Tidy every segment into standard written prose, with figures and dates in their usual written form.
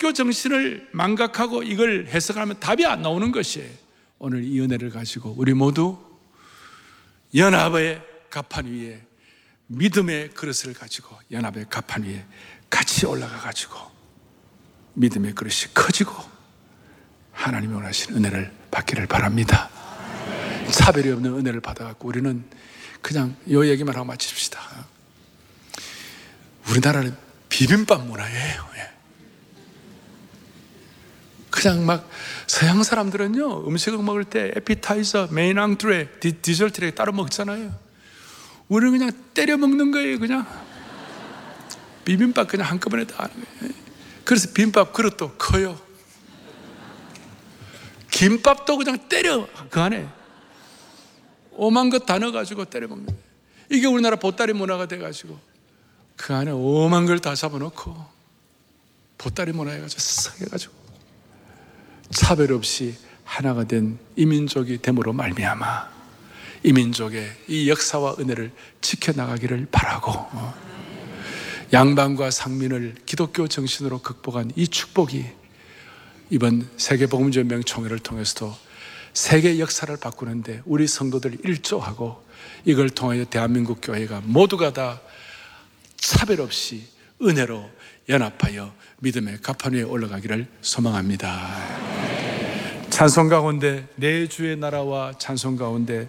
기독교 정신을 망각하고 이걸 해석하면 답이 안 나오는 것이에요. 오늘 이 은혜를 가지고 우리 모두 연합의 갑판 위에, 믿음의 그릇을 가지고 연합의 갑판 위에 같이 올라가 가지고 믿음의 그릇이 커지고 하나님이 원하시는 은혜를 받기를 바랍니다. 차별이 없는 은혜를 받아갖고 우리는 그냥 이 얘기만 하고 마칩시다. 우리나라는 비빔밥 문화예요. 그냥 막 서양 사람들은요, 음식을 먹을 때 에피타이저, 메인 앙트레, 디저트 이렇게 따로 먹잖아요. 우리는 그냥 때려 먹는 거예요. 그냥 비빔밥 그냥 한꺼번에 다 하는 거예요. 그래서 비빔밥 그릇도 커요. 김밥도 그냥 때려, 그 안에 오만 것 다 넣어가지고 때려 먹는 거예요. 이게 우리나라 보따리 문화가 돼가지고 그 안에 오만 걸 다 잡아놓고 보따리 문화 해가지고 싹 해가지고 차별 없이 하나가 된 이민족이 됨으로 말미암아 이민족의 이 역사와 은혜를 지켜나가기를 바라고, 양반과 상민을 기독교 정신으로 극복한 이 축복이 이번 세계복음전명총회를 통해서도 세계 역사를 바꾸는데 우리 성도들 일조하고 이걸 통하여 대한민국 교회가 모두가 다 차별 없이 은혜로 연합하여 믿음의 갑판 위에 올라가기를 소망합니다. 찬송 가운데 내 주의 나라와 찬송 가운데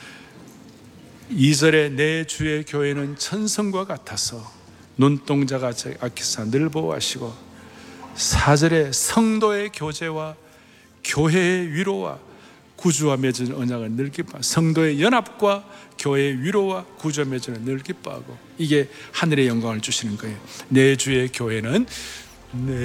2절에 내 주의 교회는 천성과 같아서 눈동자가 아끼사 늘 보호하시고, 4절에 성도의 교제와 교회의 위로와 구주와 맺은 언약을 늘 기뻐하고, 성도의 연합과 교회의 위로와 구주와 맺은 늘 기뻐하고, 이게 하늘의 영광을 주시는 거예요. 내 주의 교회는 내